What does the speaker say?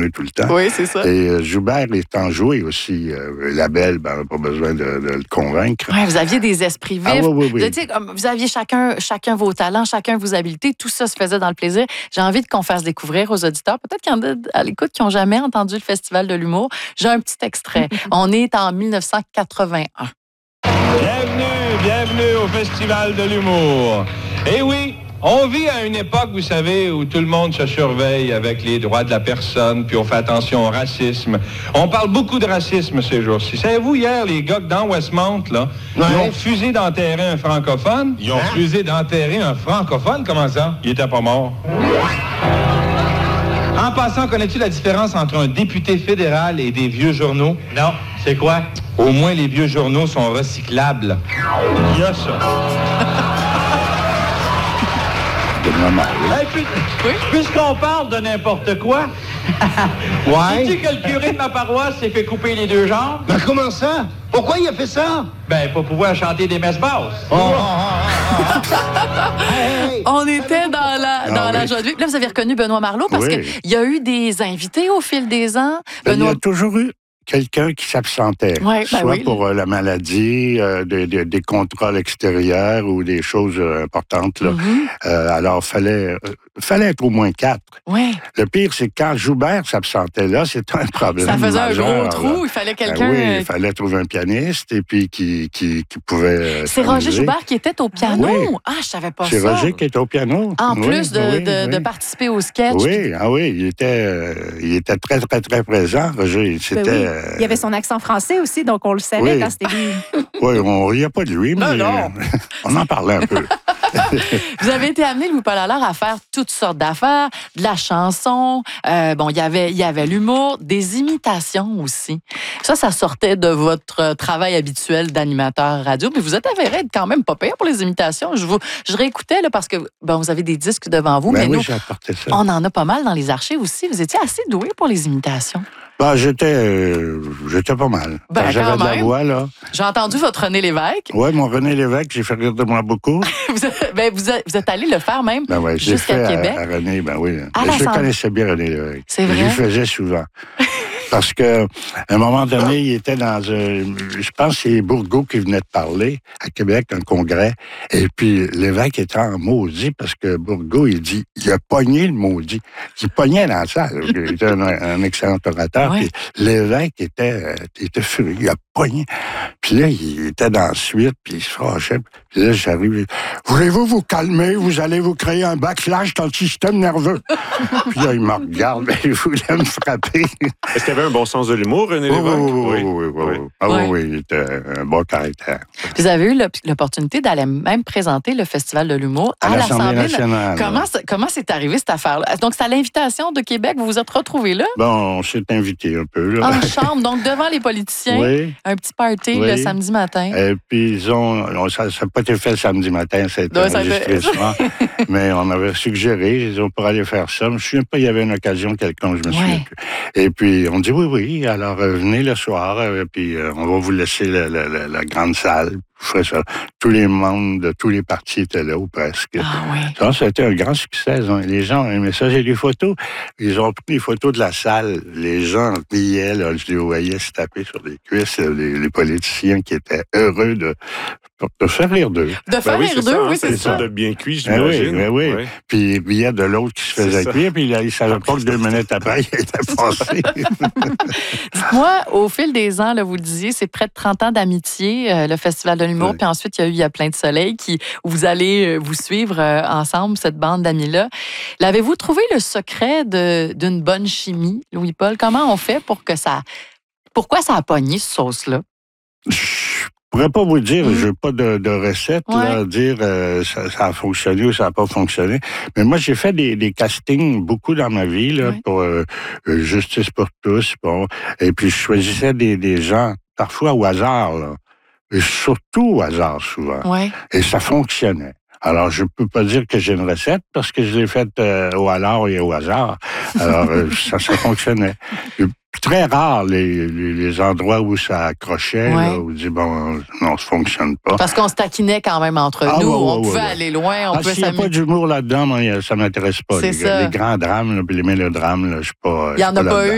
jouer tout le temps. Oui, c'est ça. Et Joubert étant joué aussi. Labelle, on n'a pas besoin de le convaincre. Oui, vous aviez des esprits vifs. Oui. Vous aviez chacun vos talents, chacun vos habiletés. Tout ça se faisait dans le plaisir. J'ai envie qu'on fasse découvrir aux auditeurs, peut-être qu'il y en a à l'écoute qui n'ont jamais entendu le Festival de l'humour. J'ai un petit extrait. On est en 1981. Bienvenue au Festival de l'humour. Eh oui, on vit à une époque, vous savez, où tout le monde se surveille avec les droits de la personne, puis on fait attention au racisme. On parle beaucoup de racisme ces jours-ci. Savez-vous, hier, les gars dans Westmount, là, ils ont refusé d'enterrer un francophone. Ils ont refusé d'enterrer un francophone? Comment ça? Il était pas mort. En passant, connais-tu la différence entre un député fédéral et des vieux journaux? Non. C'est quoi? Au moins, les vieux journaux sont recyclables. Il y a ça. Hey, Puisqu'on parle de n'importe quoi, sais-tu que le curé de ma paroisse s'est fait couper les deux jambes? Ben comment ça? Pourquoi il a fait ça? Ben, pour pouvoir chanter des messes basses. On était dans la joie de vivre. Là, vous avez reconnu Benoît Marleau parce qu'il y a eu des invités au fil des ans. Il y a toujours eu quelqu'un qui s'absentait, soit pour la maladie, des contrôles extérieurs ou des choses importantes. Là. Alors, fallait être au moins 4. Oui. Le pire, c'est que quand Joubert s'absentait là, c'était un problème. Ça faisait majeur, un gros trou, il fallait quelqu'un... oui, il fallait trouver un pianiste et puis qui pouvait... C'est Roger Joubert qui était au piano? Oui. Ah, je savais pas ça. C'est Roger qui était au piano. En plus de participer au sketch. Oui, il était très, très, très présent, Roger. C'était... Il y avait son accent français aussi, donc on le savait quand c'était lui. Oui, on ne riait pas de lui, mais on en parlait un peu. Vous avez été amené, Louis-Paul Allard, à faire toutes sortes d'affaires, de la chanson, il y avait l'humour, des imitations aussi. Ça sortait de votre travail habituel d'animateur radio, mais vous êtes avéré être quand même pas pire pour les imitations. Je réécoutais là, parce que vous avez des disques devant vous, mais nous, on en a pas mal dans les archives aussi. Vous étiez assez doué pour les imitations. J'étais pas mal. J'avais de la voix, là. J'ai entendu votre René Lévesque. Oui, mon René Lévesque, j'ai fait rire de moi beaucoup. vous êtes allé le faire même jusqu'à Québec. À René, je connaissais bien René Lévesque. C'est vrai? Je lui faisais souvent. Parce que à un moment donné, il était dans je pense que c'est Bourgault qui venait de parler à Québec, un congrès. Et puis, l'évêque était en maudit parce que Bourgault, il a pogné le maudit. Il pognait dans la salle. Il était un excellent orateur. Puis l'évêque était furieux. Il a pogné. Puis là, il était dans la suite, puis il se fâchait. Puis là, j'arrive. Voulez-vous vous calmer? Vous allez vous créer un backlash dans le système nerveux. Puis là, il me regarde. Il voulait me frapper. Est-ce qu'il avait un bon sens de l'humour, René Lévesque? Oui, il était un bon caractère. Vous avez eu l'opportunité d'aller même présenter le Festival de l'humour à l'Assemblée nationale. Comment c'est arrivé, cette affaire-là? Donc, c'est à l'invitation de Québec, vous vous êtes retrouvés là? Bon, on s'est invité un peu. Là. En chambre, donc devant les politiciens, un petit party le samedi matin. Et puis, ça n'a pas été fait le samedi matin, c'était enregistré souvent. Mais on avait suggéré, on pourrait aller faire ça. Je ne me souviens pas, il y avait une occasion quelconque, je me souviens plus. Et puis, on dit oui, alors venez le soir, puis on va vous laisser la grande salle. Vous ferez ça. Tous les membres de tous les partis étaient là, ou presque. Ça a été un grand succès. Les gens ont aimé ça. J'ai des photos. Ils ont pris des photos de la salle. Les gens riaient, là, je les voyais se taper sur les cuisses. Les politiciens qui étaient heureux de faire rire d'eux. De faire rire d'eux, oui, c'est ça. De bien cuit, j'imagine. Oui. Puis ils riaient de l'autre qui se faisait cuire, puis ils ne savaient pas que 2 minutes après, il était passé. Dites-moi, au fil des ans, là, vous le disiez, c'est près de 30 ans d'amitié, le Festival de l'humour, puis ensuite, il y a Plein de soleil où vous allez vous suivre ensemble, cette bande d'amis-là. L'avez-vous trouvé le secret d'une bonne chimie, Louis-Paul? Comment on fait pour que ça... Pourquoi ça a pogné, cette sauce-là? Je pourrais pas vous dire, je n'ai pas de recette, dire ça a fonctionné ou ça n'a pas fonctionné. Mais moi, j'ai fait des castings beaucoup dans ma vie là, pour Justice pour tous. Et puis, je choisissais des gens, parfois au hasard, là, et surtout au hasard souvent. Et ça fonctionnait. Alors, je peux pas dire que j'ai une recette parce que je l'ai faite au hasard et au hasard. Alors, ça fonctionnait. Très rare les endroits où ça accrochait, là, où on dit, bon, non, ça fonctionne pas. Parce qu'on se taquinait quand même entre nous, on pouvait aller loin, on pouvait s'il n'y a pas d'humour là-dedans, moi, ça m'intéresse pas. Les grands drames, puis les mélodrames, là, je suis pas. Il n'y en a pas eu.